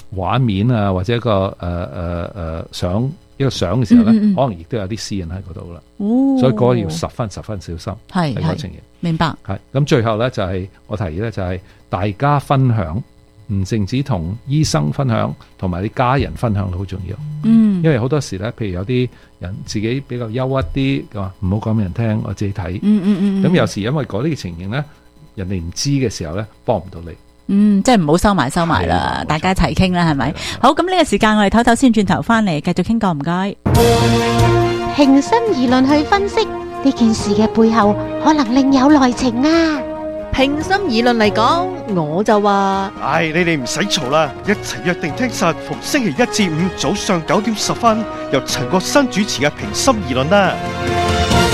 畫面啊，或者一個相嘅時候咧，可能亦都有啲私隱喺嗰度啦。所以嗰個要十分小心，係嗰個情形。 明白。 係咁，最後咧就係我提議咧，就係大家分享，唔淨止同醫生分享，同埋啲家人分享都好重要。因為好多時咧，譬如有啲人自己比較憂鬱啲，佢話唔好講俾人聽，我自己睇。咁有時因為嗰啲嘅情形咧，人哋唔知嘅時候咧，幫唔到你。 即係唔好收埋啦，大家一齊傾啦，係咪？好，咁呢個時間我哋唞唞先，轉頭翻嚟繼續傾過，唔該。 平心而論去分析呢件事嘅背後，可能另有內情啊！ 平心而論嚟講，我就話， 你哋唔使嘈啦，一齊約定聽實逢星期一至五早上9點10分，由陳國新主持嘅平心而論啦。